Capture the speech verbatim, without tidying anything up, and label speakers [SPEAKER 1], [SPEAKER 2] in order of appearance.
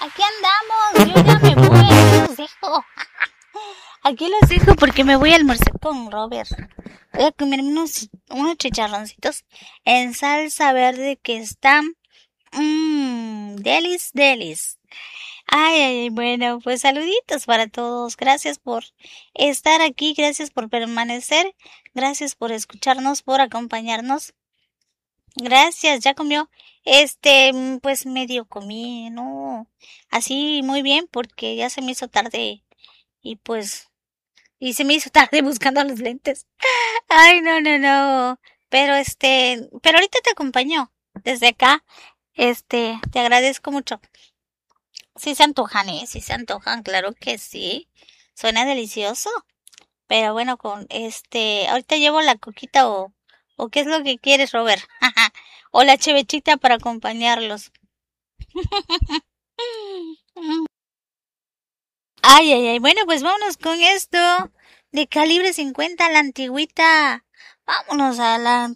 [SPEAKER 1] aquí andamos. Yo ya me voy, aquí los dejo. Aquí los dejo porque me voy a almorzar con Robert. Voy a comer unos, unos chicharroncitos en salsa verde que están mmm, delis, delis. Ay, ay, bueno, pues saluditos para todos. Gracias por estar aquí, gracias por permanecer, gracias por escucharnos, por acompañarnos. Gracias, ya comió. Este, mm, pues medio comí, no, así muy bien porque ya se me hizo tarde y pues, y se me hizo tarde buscando los lentes. Ay, no, no, no. Pero este, pero ahorita te acompaño desde acá. Este, te agradezco mucho. Sí se antojan, ¿eh? Sí se antojan, claro que sí. Suena delicioso. Pero bueno, con este, ahorita llevo la coquita o, o qué es lo que quieres, Robert. O la chevechita para acompañarlos. Ay, ay, ay. Bueno, pues vámonos con esto de calibre cincuenta, la antigüita. Vámonos a la